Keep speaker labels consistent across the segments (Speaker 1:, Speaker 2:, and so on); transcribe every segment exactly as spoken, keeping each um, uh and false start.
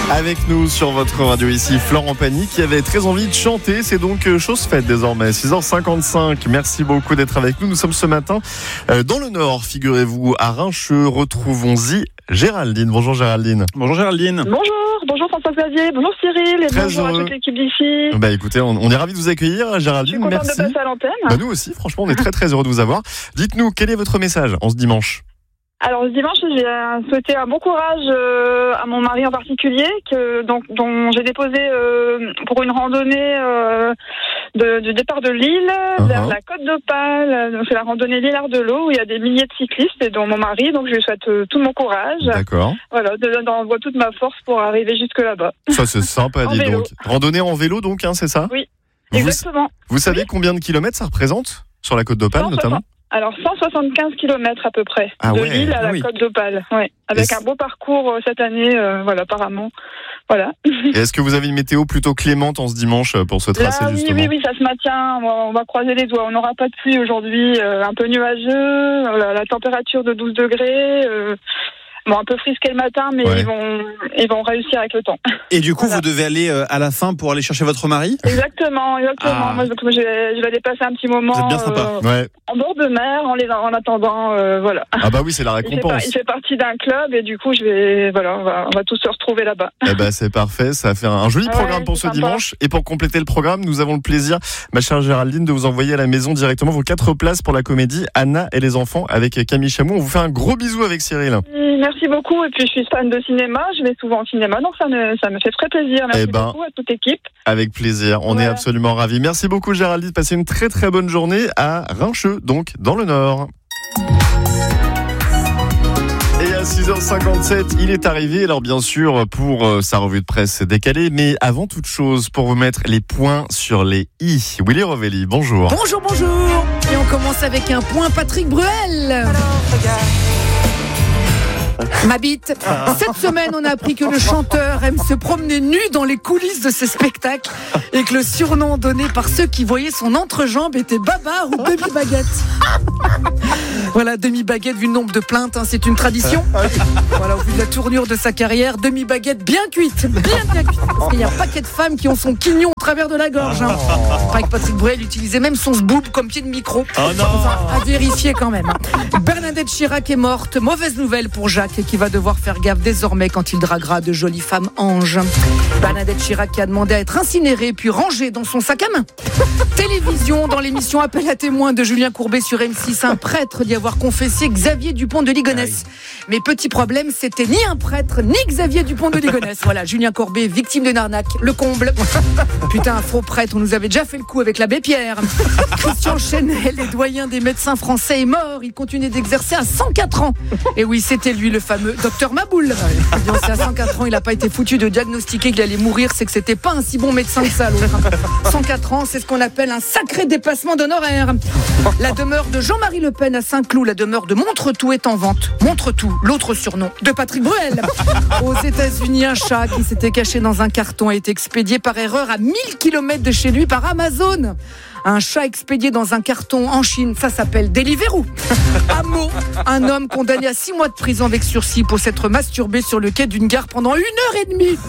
Speaker 1: Avec nous sur votre radio ici, Florent Pagny qui avait très envie de chanter. C'est donc chose faite désormais, six heures cinquante-cinq. Merci beaucoup d'être avec nous. Nous sommes ce matin dans le Nord, figurez-vous, à Rincheux. Retrouvons-y Géraldine. Bonjour Géraldine.
Speaker 2: Bonjour Géraldine.
Speaker 3: Bonjour, bonjour François-Xavier, bonjour Cyril et
Speaker 1: Très
Speaker 3: bonjour
Speaker 1: heureux.
Speaker 3: à toute l'équipe d'ici.
Speaker 1: Bah écoutez, on, on est ravis de vous accueillir Géraldine.
Speaker 3: Je suis contente
Speaker 1: Merci.
Speaker 3: de passer à l'antenne.
Speaker 1: Bah, nous aussi, franchement, on est très très heureux de vous avoir. Dites-nous, quel est votre message en ce dimanche ?
Speaker 3: Alors ce dimanche, j'ai euh, souhaité un bon courage euh, à mon mari en particulier, que, donc, dont j'ai déposé euh, pour une randonnée euh, de, du départ de Lille uh-huh. vers la Côte d'Opale. Donc, c'est la randonnée Lillard-de-L'Eau où il y a des milliers de cyclistes et dont mon mari. Donc je lui souhaite euh, tout mon courage.
Speaker 1: D'accord.
Speaker 3: Voilà, d'envoie toute ma force pour arriver jusque là-bas.
Speaker 1: Ça c'est sympa, dis
Speaker 3: vélo.
Speaker 1: donc. Randonnée en vélo donc, hein, c'est ça ?
Speaker 3: Oui,
Speaker 1: vous,
Speaker 3: exactement.
Speaker 1: Vous savez
Speaker 3: oui.
Speaker 1: combien de kilomètres ça représente sur la Côte d'Opale notamment ?
Speaker 3: Alors cent soixante-quinze kilomètres à peu près,
Speaker 1: ah
Speaker 3: de
Speaker 1: ouais,
Speaker 3: Lille à la
Speaker 1: oui.
Speaker 3: Côte d'Opale, ouais, avec un beau parcours euh, cette année, euh, voilà, apparemment, voilà.
Speaker 1: Et est-ce que vous avez une météo plutôt clémente en ce dimanche pour ce tracé
Speaker 3: Là, oui,
Speaker 1: justement ?
Speaker 3: Oui, oui, ça se maintient, on va, on va croiser les doigts, on n'aura pas de pluie aujourd'hui, euh, un peu nuageux, la, la température de douze degrés, euh, bon, un peu frisqué le matin, mais ouais. ils vont, ils vont réussir avec le temps.
Speaker 2: Et du coup, voilà. Vous devez aller euh, à la fin pour aller chercher votre mari ?
Speaker 3: Exactement, exactement.
Speaker 2: Ah.
Speaker 3: Moi, je vais, je vais aller passer un petit moment.
Speaker 2: Vous êtes bien sympa.
Speaker 3: Euh,
Speaker 1: ouais.
Speaker 3: En bord de mer, en, les, en attendant, euh, voilà.
Speaker 1: Ah bah oui, c'est la récompense.
Speaker 3: Il fait, il fait partie d'un club et du coup, je vais, voilà, on va, on va tous se retrouver là-bas.
Speaker 1: Eh ben, c'est parfait, ça fait un joli ouais, programme pour ce sympa. dimanche. Et pour compléter le programme, nous avons le plaisir, ma chère Géraldine, de vous envoyer à la maison directement vos quatre places pour la comédie Anna et les enfants avec Camille Chamou. On vous fait un gros bisou avec Cyril.
Speaker 3: Merci beaucoup. Et puis, je suis fan de cinéma. Je vais souvent au cinéma, donc ça me, ça me fait très plaisir. Merci eh ben, beaucoup à toute l'équipe.
Speaker 1: Avec plaisir. On ouais. est absolument ravis. Merci beaucoup, Géraldine. Passez une très très bonne journée à Rincheux, donc dans le Nord. Et à six heures cinquante-sept, il est arrivé, alors bien sûr, pour euh, sa revue de presse décalée, mais avant toute chose, pour vous mettre les points sur les i. Willy Rovelli, bonjour.
Speaker 4: Bonjour, bonjour. Et on commence avec un point Patrick Bruel. Alors, regarde. Ma bite. Cette semaine, on a appris que le chanteur aime se promener nu dans les coulisses de ses spectacles et que le surnom donné par ceux qui voyaient son entrejambe était Babar ou Demi-Baguette. Voilà, Demi-Baguette, vu le nombre de plaintes, hein, c'est une tradition. Voilà, au vu de la tournure de sa carrière, Demi-Baguette bien cuite, bien bien cuite. Parce qu'il y a un paquet de femmes qui ont son quignon au travers de la gorge. Hein. Pareil que Patrick Bruel utilisait même son sboob comme pied de micro.
Speaker 2: Oh non.
Speaker 4: Enfin, à vérifier quand même. Bernadette Chirac est morte. Mauvaise nouvelle pour Jacques qui va devoir faire gaffe désormais quand il draguera de jolies femmes anges. Bernadette Chirac qui a demandé à être incinérée puis rangée dans son sac à main. Télévision, dans l'émission Appel à témoins de Julien Courbet sur M six, un prêtre d'y avoir confessé Xavier Dupont de Ligonnès. Mais petit problème, c'était ni un prêtre ni Xavier Dupont de Ligonnès. Voilà, Julien Courbet, victime d'une arnaque, le comble. Putain, un faux prêtre, on nous avait déjà fait le coup avec l'abbé Pierre. Christian Chenel, le doyen des médecins français, est mort. Il continuait d'exercer à cent quatre ans. Et oui, c'était lui le fameux docteur Maboul. C'est à cent quatre ans, il n'a pas été foutu de diagnostiquer qu'il allait mourir, c'est que c'était pas un si bon médecin que ça, l'autre. cent quatre ans, c'est ce qu'on appelle un sacré dépassement d'honoraires. La demeure de Jean-Marie Le Pen à Saint-Cloud, la demeure de Montretout est en vente. Montretout, l'autre surnom de Patrick Bruel. Aux États-Unis, un chat qui s'était caché dans un carton a été expédié par erreur à mille kilomètres de chez lui par Amazon. Un chat expédié dans un carton en Chine, ça s'appelle Deliveroo. À Meaux, un homme condamné à six mois de prison avec sursis pour s'être masturbé sur le quai d'une gare pendant une heure et demie.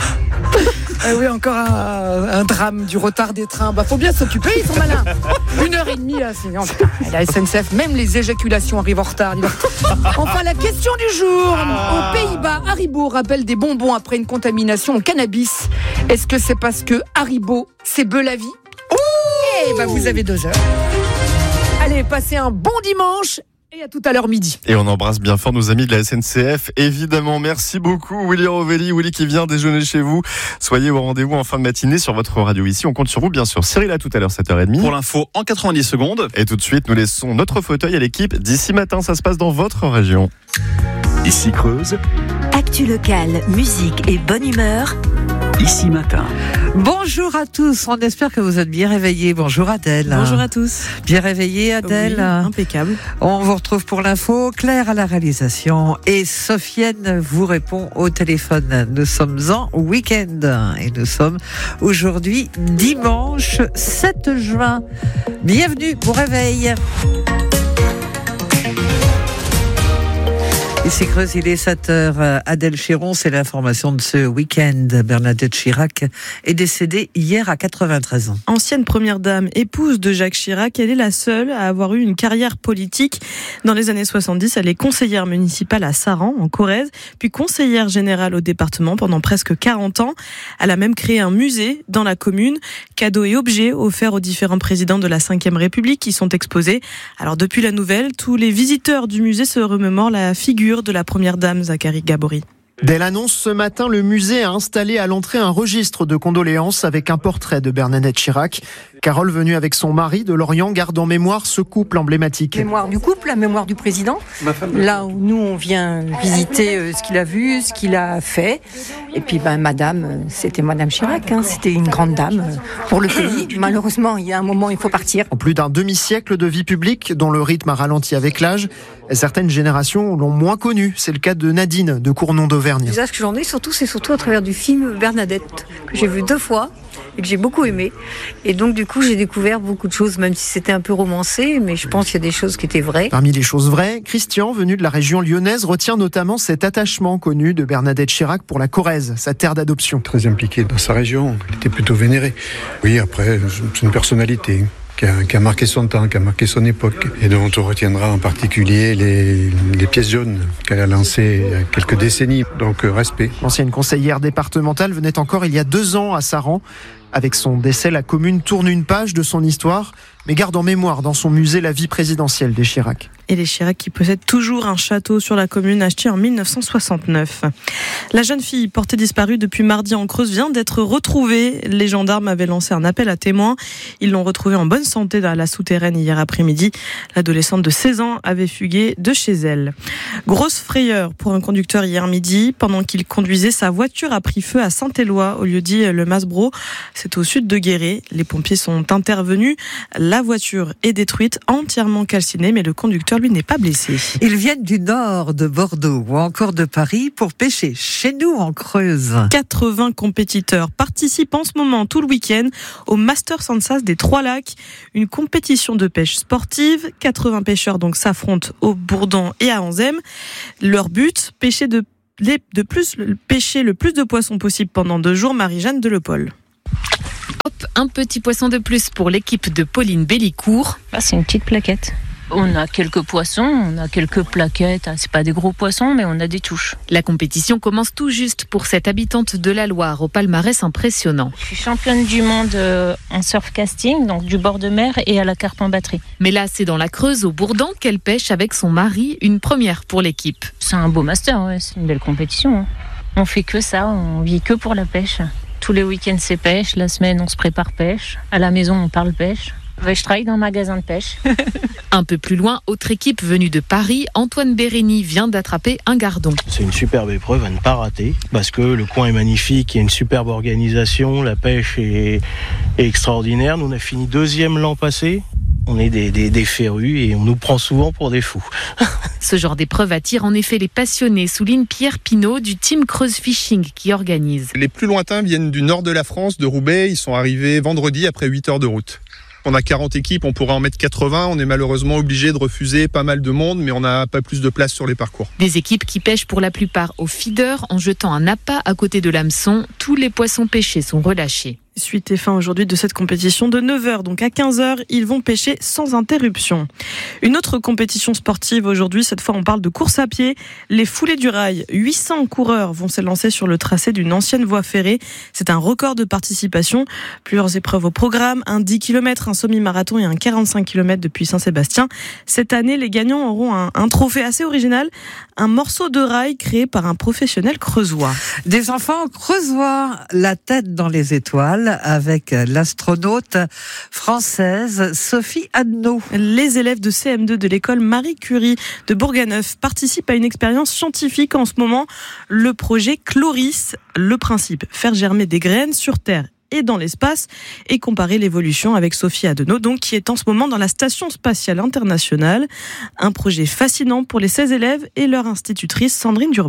Speaker 4: Eh oui, encore un, un drame du retard des trains. Bah, faut bien s'occuper, ils sont malins. Une heure et demie, là, c'est... Et la S N C F, même les éjaculations arrivent en retard. Enfin, la question du jour. Aux Pays-Bas, Haribo rappelle des bonbons après une contamination au cannabis. Est-ce que c'est parce que Haribo, c'est beu la vie ? Eh ben, vous avez deux heures. Allez, passez un bon dimanche et à tout à l'heure midi.
Speaker 1: Et on embrasse bien fort nos amis de la S N C F, évidemment. Merci beaucoup, Willy Rovelli. Willy qui vient déjeuner chez vous. Soyez au rendez-vous en fin de matinée sur votre radio ici. On compte sur vous, bien sûr. Cyril, à tout à l'heure, sept heures trente.
Speaker 2: Pour l'info, en quatre-vingt-dix secondes.
Speaker 1: Et tout de suite, nous laissons notre fauteuil à l'équipe d'ici matin. Ça se passe dans votre région.
Speaker 5: Ici Creuse.
Speaker 6: Actu locale, musique et bonne humeur.
Speaker 5: Ici Matin.
Speaker 7: Bonjour à tous, on espère que vous êtes bien réveillés. Bonjour Adèle.
Speaker 8: Bonjour à tous.
Speaker 7: Bien réveillée Adèle.
Speaker 8: Oui, impeccable.
Speaker 7: On vous retrouve pour l'info, Claire à la réalisation et Sofiane vous répond au téléphone. Nous sommes en week-end et nous sommes aujourd'hui dimanche sept juin. Bienvenue, bon réveil. Ici Creuse, il est sept heures. Adèle Chéron, c'est l'information de ce week-end. Bernadette Chirac est décédée hier à quatre-vingt-treize ans.
Speaker 8: Ancienne première dame, épouse de Jacques Chirac, elle est la seule à avoir eu une carrière politique. Dans les années soixante-dix, elle est conseillère municipale à Saran, en Corrèze, puis conseillère générale au département pendant presque quarante ans. Elle a même créé un musée dans la commune. Cadeaux et objets offerts aux différents présidents de la cinquième République qui sont exposés. Alors depuis la nouvelle, tous les visiteurs du musée se remémorent la figure de la première dame Zacharie Gabory.
Speaker 9: Dès l'annonce ce matin, le musée a installé à l'entrée un registre de condoléances avec un portrait de Bernadette Chirac. Carole, venue avec son mari de Lorient, garde en mémoire ce couple emblématique.
Speaker 10: Mémoire du couple, la mémoire du président. Là où nous, on vient visiter ce qu'il a vu, ce qu'il a fait. Et puis, ben, madame, c'était madame Chirac, hein, c'était une grande dame pour le pays. Malheureusement, il y a un moment, il faut partir.
Speaker 9: En plus d'un demi-siècle de vie publique, dont le rythme a ralenti avec l'âge, certaines générations l'ont moins connue. C'est le cas de Nadine, de Cournon-d'Auvergne.
Speaker 10: L'usage que j'en ai, surtout, c'est surtout à travers du film Bernadette, que j'ai vu deux fois et que j'ai beaucoup aimé. Et donc, du coup, j'ai découvert beaucoup de choses, même si c'était un peu romancé, mais je pense qu'il y a des choses qui étaient vraies.
Speaker 9: Parmi les choses vraies, Christian, venu de la région lyonnaise, retient notamment cet attachement connu de Bernadette Chirac pour la Corrèze, sa terre d'adoption.
Speaker 11: Très impliqué dans sa région, il était plutôt vénéré. Oui, après, c'est une personnalité qui a, qui a marqué son temps, qui a marqué son époque, et dont on retiendra en particulier les, les pièces jaunes qu'elle a lancées il y a quelques décennies. Donc, euh, respect.
Speaker 9: L'ancienne conseillère départementale venait encore il y a deux ans à Saran. Avec son décès, la commune tourne une page de son histoire, mais garde en mémoire dans son musée la vie présidentielle des Chirac.
Speaker 8: Et les Chirac qui possèdent toujours un château sur la commune acheté en mille neuf cent soixante-neuf. La jeune fille portée disparue depuis mardi en Creuse vient d'être retrouvée. Les gendarmes avaient lancé un appel à témoins. Ils l'ont retrouvée en bonne santé dans la souterraine hier après-midi. L'adolescente de seize ans avait fugué de chez elle. Grosse frayeur pour un conducteur hier midi. Pendant qu'il conduisait, sa voiture a pris feu à Saint-Éloi, au lieu-dit le Masbro. C'est au sud de Guéret. Les pompiers sont intervenus. La voiture est détruite, entièrement calcinée, mais le conducteur, lui, n'est pas blessé.
Speaker 7: Ils viennent du nord, de Bordeaux ou encore de Paris pour pêcher chez nous en Creuse.
Speaker 8: quatre-vingts compétiteurs participent en ce moment tout le week-end au Master Sansas des Trois-Lacs, une compétition de pêche sportive. quatre-vingts pêcheurs donc s'affrontent au Bourdon et à Anzem. Leur but, pêcher de, de plus, pêcher le plus de poissons possible pendant deux jours. Marie-Jeanne Delepol.
Speaker 12: Hop, un petit poisson de plus pour l'équipe de Pauline Bellicourt.
Speaker 13: Ah, c'est une petite plaquette. On a quelques poissons, on a quelques plaquettes. C'est pas des gros poissons, mais on a des touches.
Speaker 12: La compétition commence tout juste pour cette habitante de la Loire, au palmarès impressionnant.
Speaker 13: Je suis championne du monde en surfcasting, donc du bord de mer et à la carpe en batterie.
Speaker 12: Mais là, c'est dans la Creuse, au Bourdon, qu'elle pêche avec son mari, une première pour l'équipe.
Speaker 13: C'est un beau master, ouais, c'est une belle compétition. Hein. On fait que ça, on vit que pour la pêche. Tous les week-ends, c'est pêche. La semaine, on se prépare pêche. À la maison, on parle pêche. Je travaille dans un magasin de pêche.
Speaker 12: Un peu plus loin, autre équipe venue de Paris, Antoine Bérény vient d'attraper un gardon.
Speaker 14: C'est une superbe épreuve à ne pas rater parce que le coin est magnifique, il y a une superbe organisation, la pêche est, est extraordinaire. Nous, on a fini deuxième l'an passé. On est des, des, des férus et on nous prend souvent pour des fous.
Speaker 12: Ce genre d'épreuve attire en effet les passionnés, souligne Pierre Pinault du Team Creuse Fishing qui organise.
Speaker 15: Les plus lointains viennent du nord de la France, de Roubaix. Ils sont arrivés vendredi après huit heures de route. On a quarante équipes, on pourrait en mettre quatre-vingts. On est malheureusement obligé de refuser pas mal de monde, mais on n'a pas plus de place sur les parcours.
Speaker 12: Des équipes qui pêchent pour la plupart au feeder en jetant un appât à côté de l'hameçon. Tous les poissons pêchés sont relâchés.
Speaker 8: Suite et fin aujourd'hui de cette compétition de neuf heures, donc à quinze heures, ils vont pêcher sans interruption. Une autre compétition sportive aujourd'hui, cette fois on parle de course à pied. Les Foulées du Rail, huit cents coureurs vont s'élancer sur le tracé d'une ancienne voie ferrée. C'est un record de participation. Plusieurs épreuves au programme, un dix kilomètres, un semi-marathon et un quarante-cinq kilomètres depuis Saint-Sébastien. Cette année, les gagnants auront un, un trophée assez original, un morceau de rail créé par un professionnel creusois.
Speaker 7: Des enfants creusois, la tête dans les étoiles, avec l'astronaute française Sophie Adnaud.
Speaker 8: Les élèves de C M deux de l'école Marie Curie de Bourganeuf participent à une expérience scientifique en ce moment, le projet Chloris. Le principe, faire germer des graines sur Terre et dans l'espace et comparer l'évolution avec Sophie Adnaud, donc, qui est en ce moment dans la Station Spatiale Internationale. Un projet fascinant pour les seize élèves et leur institutrice Sandrine Durbin.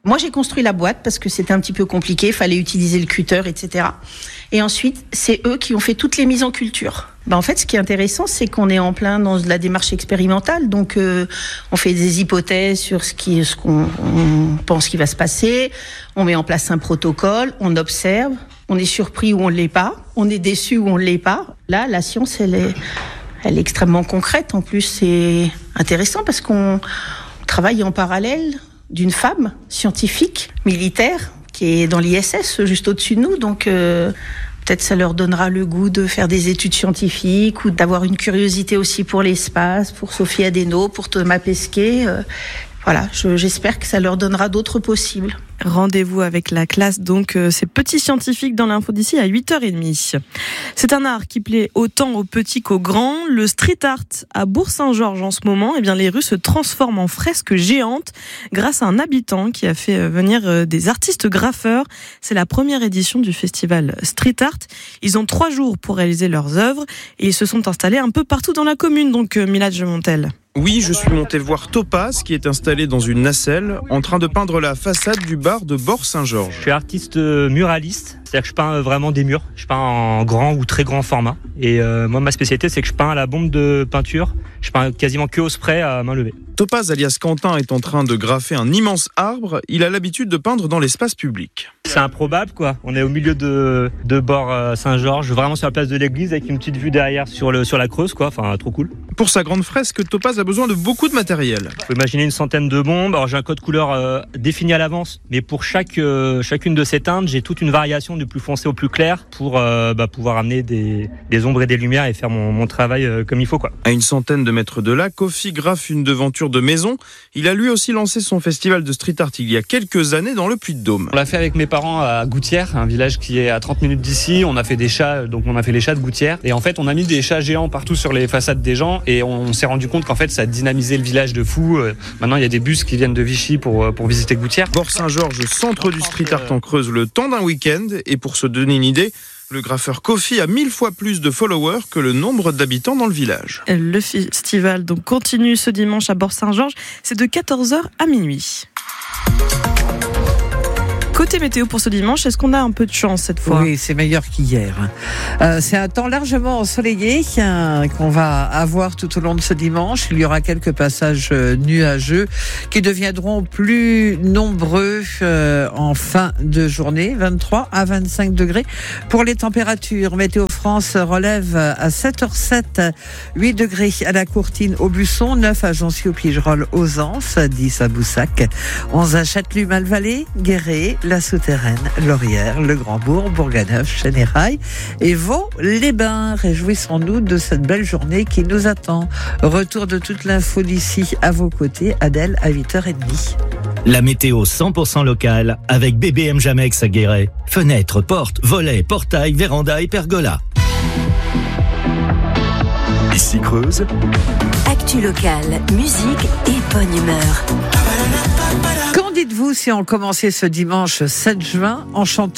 Speaker 16: Moi, j'ai construit la boîte parce que c'était un petit peu compliqué, il fallait utiliser le cutter, et cetera. Et ensuite, c'est eux qui ont fait toutes les mises en culture. Ben, en fait, ce qui est intéressant, c'est qu'on est en plein dans la démarche expérimentale. Donc, euh, on fait des hypothèses sur ce, qui, ce qu'on on pense qui va se passer. On met en place un protocole, on observe, on est surpris ou on ne l'est pas, on est déçu ou on ne l'est pas. Là, la science, elle est, elle est extrêmement concrète. En plus, c'est intéressant parce qu'on travaille en parallèle d'une femme scientifique, militaire, qui est dans l'I S S, juste au-dessus de nous. Donc, euh, peut-être ça leur donnera le goût de faire des études scientifiques ou d'avoir une curiosité aussi pour l'espace, pour Sophie Adeno, pour Thomas Pesquet. Euh, voilà, je, j'espère que ça leur donnera d'autres possibles.
Speaker 8: Rendez-vous avec la classe, donc, euh, ces petits scientifiques dans l'info d'ici à huit heures trente. C'est un art qui plaît autant aux petits qu'aux grands. Le street art à Bourg-Saint-Georges en ce moment, eh bien, les rues se transforment en fresques géantes grâce à un habitant qui a fait venir des artistes graffeurs. C'est la première édition du festival Street Art. Ils ont trois jours pour réaliser leurs œuvres et ils se sont installés un peu partout dans la commune, donc Milad Montel.
Speaker 17: Oui, je suis monté voir Topaz, qui est installé dans une nacelle, en train de peindre la façade du bar de Bourg-Saint-Georges.
Speaker 18: Je suis artiste muraliste, c'est-à-dire que je peins vraiment des murs. Je peins en grand ou très grand format. Et euh, moi, ma spécialité, c'est que je peins à la bombe de peinture. Je peins quasiment que au spray à main levée.
Speaker 17: Topaz, alias Quentin, est en train de graffer un immense arbre. Il a l'habitude de peindre dans l'espace public.
Speaker 18: C'est improbable, quoi. On est au milieu de, de Bourg-Saint-Georges, vraiment sur la place de l'église, avec une petite vue derrière sur, le, sur la Creuse, quoi. Enfin, trop cool.
Speaker 17: Pour sa grande fresque, Topaz a besoin de beaucoup de matériel.
Speaker 18: Il faut imaginer une centaine de bombes. Alors, j'ai un code couleur euh, défini à l'avance, mais pour chaque, euh, chacune de ces teintes, j'ai toute une variation du plus foncé au plus clair pour euh, bah, pouvoir amener des, des ombres et des lumières et faire mon, mon travail euh, comme il faut, quoi.
Speaker 17: À une centaine de mètres de là, Kofi graffe une devanture de maison. Il a lui aussi lancé son festival de street art il y a quelques années dans le Puy-de-Dôme.
Speaker 19: On l'a fait avec mes parents à Gouttières, un village qui est à trente minutes d'ici. On a fait des chats, donc on a fait les chats de Gouttières. Et en fait, on a mis des chats géants partout sur les façades des gens et on s'est rendu compte qu'en fait, ça a dynamisé le village de fou. Maintenant, il y a des bus qui viennent de Vichy pour, pour visiter Gouttières.
Speaker 17: Bourg-Saint-Georges, centre du street art en Creuse, le temps d'un week-end. Et pour se donner une idée, le graffeur Kofi a mille fois plus de followers que le nombre d'habitants dans le village.
Speaker 8: Le festival donc continue ce dimanche à Bourg-Saint-Georges. C'est de quatorze heures à minuit. Côté météo pour ce dimanche, est-ce qu'on a un peu de chance cette fois ?
Speaker 7: Oui, c'est meilleur qu'hier. Euh, c'est un temps largement ensoleillé hein, qu'on va avoir tout au long de ce dimanche. Il y aura quelques passages euh, nuageux qui deviendront plus nombreux euh, en fin de journée, vingt-trois à vingt-cinq degrés. Pour les températures, Météo France relève à sept heures sept, huit degrés à la Courtine, au Busson, neuf à Joncy-au-Pigerolles, aux Anses, dix à Boussac, onze à Châtellus-Malvalais, Guéret, La Souterraine, Laurière, Le Grand-Bourg, Bourganeuf, Chénérail et Vaux-les-Bains. Réjouissons-nous de cette belle journée qui nous attend. Retour de toute l'info d'ici à vos côtés, Adèle, à huit heures trente.
Speaker 20: La météo cent pour cent locale avec B B M Jamex à Guéret. Fenêtres, portes, volets, portails, vérandas et pergolas.
Speaker 5: Ici Creuse.
Speaker 6: Actu locale, musique et bonne humeur.
Speaker 7: Qu'en dites-vous si on commençait ce dimanche sept juin en chantant ?